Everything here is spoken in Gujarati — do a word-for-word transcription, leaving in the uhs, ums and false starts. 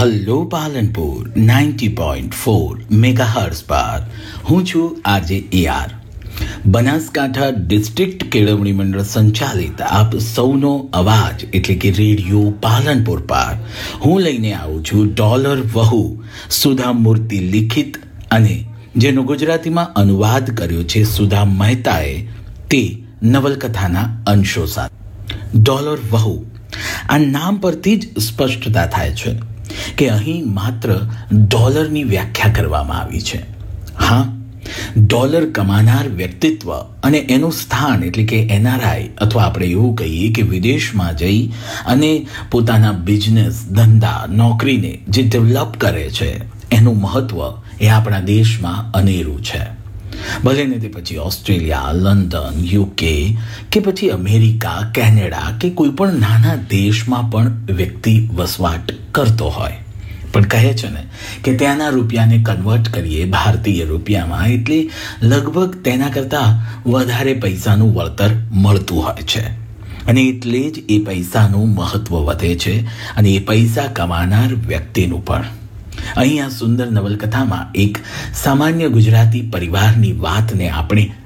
Hello Palanpur ninety point four megahertz પર હું છું આજે એ આર. બનાસકાંઠા ડિસ્ટ્રિક્ટ કેળવણી મંડળ સંચાલિત આપ સૌનો અવાજ એટલે કે રેડિયો પાલનપુર પર હું લઈને આવું છું ડોલર વહુ સુધા મૂર્તિ લિખિત અને જેનો ગુજરાતીમાં અનુવાદ કર્યો છે સુધા મહેતાએ તે નવલકથાના અંશો સાથે. ડોલર વહુ આ નામ પરથી જ સ્પષ્ટતા થાય છે કે અહીં માત્ર ડોલરની વ્યાખ્યા કરવામાં આવી છે. હા, ડોલર કમાનાર વ્યક્તિત્વ અને એનું સ્થાન એટલે કે એન આર આઈ અથવા આપણે એવું કહીએ કે વિદેશમાં જઈ અને પોતાના બિઝનેસ ધંધા નોકરીને જે ડેવલપ કરે છે એનું મહત્વ એ આપણા દેશમાં અનેરું છે. ભલે ને તે પછી ઓસ્ટ્રેલિયા, લંડન, યુકે કે પછી અમેરિકા, કેનેડા કે કોઈ પણ નાના દેશમાં પણ વ્યક્તિ વસવાટ કરતો હોય, પણ કહે છે ને કે ત્યાંના રૂપિયાને કન્વર્ટ કરીએ ભારતીય રૂપિયામાં એટલે લગભગ તેના કરતાં વધારે પૈસાનું વળતર મળતું હોય છે અને એટલે જ એ પૈસાનું મહત્વ વધે છે અને એ પૈસા કમાનાર વ્યક્તિનું પણ. અહીં આ સુંદર નવલકથામાં એક સામાન્ય ગુજરાતી પરિવારની વાતને આપણે